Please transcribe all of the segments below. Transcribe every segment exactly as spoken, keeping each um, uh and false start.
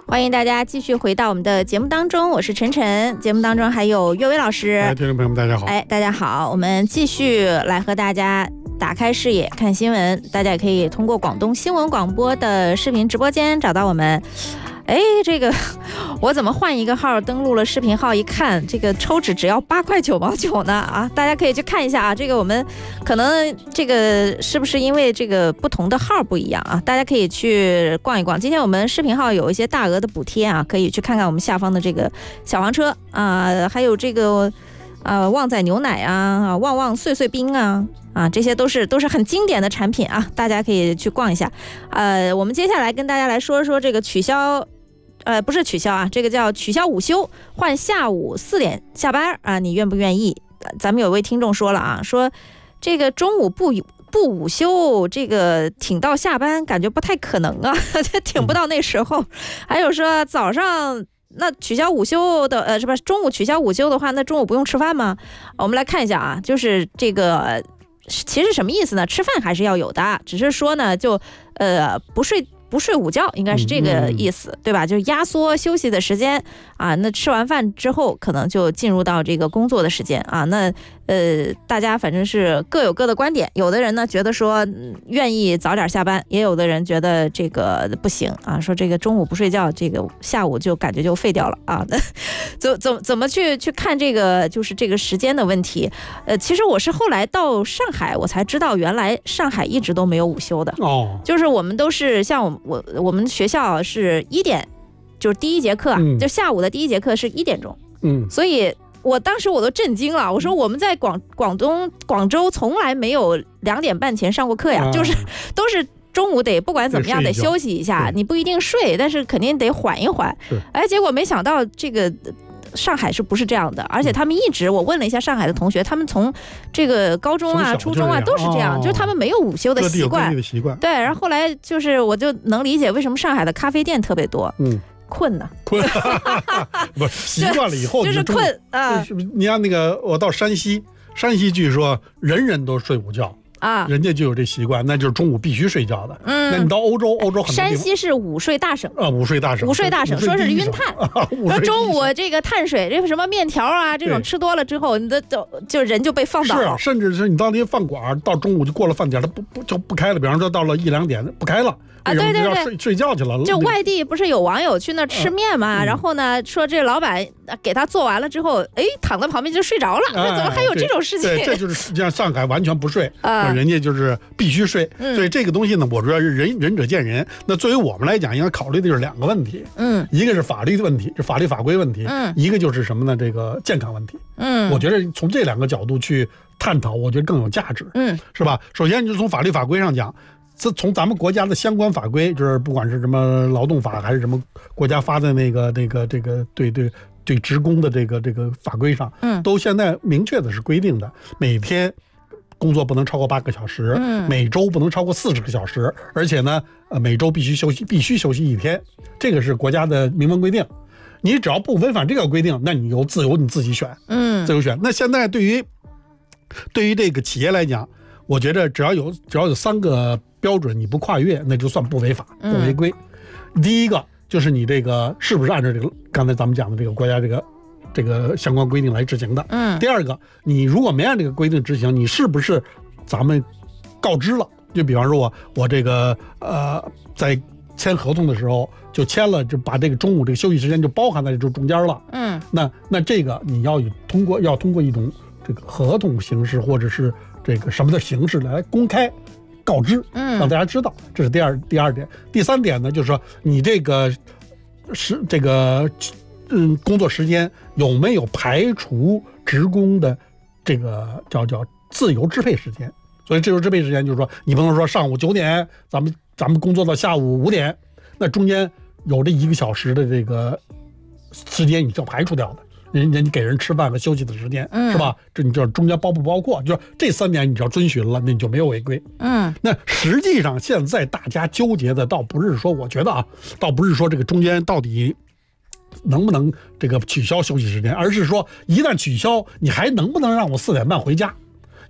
欢迎大家继续回到我们的节目当中，我是晨晨。节目当中还有岳伟老师。 哎，听众朋友们，大家好。 哎，大家好，我们继续来和大家打开视野看新闻。大家也可以通过广东新闻广播的视频直播间找到我们。哎，这个我怎么换一个号登录了视频号，一看这个抽纸只要八块九毛九呢啊！大家可以去看一下啊，这个我们可能这个是不是因为这个不同的号不一样啊？大家可以去逛一逛。今天我们视频号有一些大额的补贴啊，可以去看看我们下方的这个小黄车啊，还有这个呃旺仔牛奶啊，旺旺碎碎冰啊。啊，这些都是都是很经典的产品啊，大家可以去逛一下。呃，我们接下来跟大家来说说这个取消，呃，不是取消啊，这个叫取消午休，换下午四点下班啊，你愿不愿意？咱们有位听众说了啊，说这个中午不不午休，这个挺到下班感觉不太可能啊，挺不到那时候。还有说早上。那取消午休的，呃，是吧？中午取消午休的话，那中午不用吃饭吗？我们来看一下啊，就是这个，其实什么意思呢？吃饭还是要有的，只是说呢，就呃不睡不睡午觉，应该是这个意思，对吧？就是压缩休息的时间啊。那吃完饭之后，可能就进入到这个工作的时间啊。那呃，大家反正是各有各的观点，有的人呢觉得说愿意早点下班，也有的人觉得这个不行啊，说这个中午不睡觉，这个下午就感觉就废掉了啊。怎怎怎么去去看这个就是这个时间的问题？呃，其实我是后来到上海，我才知道原来上海一直都没有午休的哦，就是我们都是像我我我们学校是一点，就是第一节课啊，嗯、就下午的第一节课是一点钟，嗯，所以。我当时我都震惊了，我说我们在广广东广州从来没有两点半前上过课呀，啊、就是都是中午得不管怎么样得休息一下，你不一定睡，但是肯定得缓一缓。哎，结果没想到这个上海是不是这样的？而且他们一直，我问了一下上海的同学，他们从这个高中啊、初中啊都是这样，哦、就是他们没有午休的习惯。对，然后后来就是我就能理解为什么上海的咖啡店特别多。嗯。困呢， 困，不习惯了以后就是困啊。 你看那个，我到山西，山西据说人人都睡午觉啊，人家就有这习惯，那就是中午必须睡觉的。嗯，那你到欧洲，欧洲很多山西是午睡大省啊，午睡大省， 午睡大省，说是晕碳。说中午这个碳水，这个什么面条啊，这种吃多了之后，你的就就人就被放倒了。 是，甚至是你到那些饭馆，到中午就过了饭点，它不不就不开了。比方说到了一两点不开了。 啊，对对对， 睡睡觉去了。 就外地不是有网友去那吃面嘛，嗯、然后呢说这老板给他做完了之后，哎，躺在旁边就睡着了。那、哎、怎么还有这种事情？ 对，这就是实际上上海完全不睡啊，人家就是必须睡。嗯、所以这个东西呢，我主要是仁仁者见仁。那作为我们来讲，应该考虑的就是两个问题。嗯，一个是法律的问题，是法律法规问题。嗯，一个就是什么呢？这个健康问题。嗯，我觉得从这两个角度去探讨，我觉得更有价值。嗯，是吧？首先就从法律法规上讲。自从咱们国家的相关法规，就是不管是什么劳动法还是什么国家发的那个那个这个对对对职工的这个这个法规上，嗯，都现在明确的是规定的，每天工作不能超过八个小时，嗯，每周不能超过四十个小时，而且呢，呃，每周必须休息，必须休息一天，这个是国家的明文规定。你只要不违反这个规定，那你有自由你自己选，嗯，自由选。那现在对于对于这个企业来讲，我觉得只要有只要有三个标准你不跨越，那就算不违法不违规。嗯、第一个就是你这个是不是按照这个刚才咱们讲的这个国家这个这个相关规定来执行的。嗯。第二个，你如果没按这个规定执行，你是不是咱们告知了？就比方说我我这个呃在签合同的时候就签了，就把这个中午这个休息时间就包含在这中间了。嗯。那那这个你要通过要通过一种这个合同形式或者是这个什么的形式来公开告知，嗯，让大家知道，这是第二第二点。第三点呢，就是说你这个是这个嗯工作时间有没有排除职工的这个叫叫自由支配时间？所以自由支配时间就是说，你不能说上午九点咱们咱们工作到下午五点，那中间有这一个小时的这个时间你就排除掉的。人人家给人吃饭和休息的时间，嗯，是吧？这你知道中间包不包括？就是这三点你只要遵循了，那你就没有违规。嗯，那实际上现在大家纠结的倒不是说，我觉得啊，倒不是说这个中间到底能不能这个取消休息时间，而是说一旦取消，你还能不能让我四点半回家？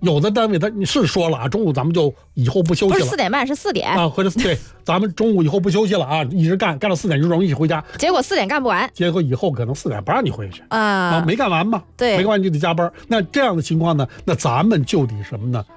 有的单位他你是说了啊，中午咱们就以后不休息了， 不是四点半是四点啊，或者对，咱们中午以后不休息了啊，一直干干到四点就容易回家， 结果四点干不完， 结果以后可能四点不让你回去啊， 啊，没干完嘛， 对， 没干完就得加班。那这样的情况呢，那咱们就得什么呢？